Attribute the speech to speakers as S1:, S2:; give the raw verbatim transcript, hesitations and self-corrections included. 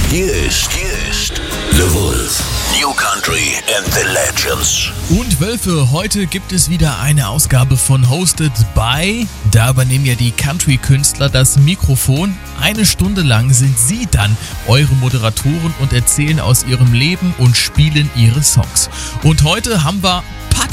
S1: Hier ist, hier ist The Wolf. New Country and the Legends.
S2: Und Wölfe, heute gibt es wieder eine Ausgabe von Hosted by. Da übernehmen ja die Country-Künstler das Mikrofon. Eine Stunde lang sind sie dann eure Moderatoren und erzählen aus ihrem Leben und spielen ihre Songs. Und heute haben wir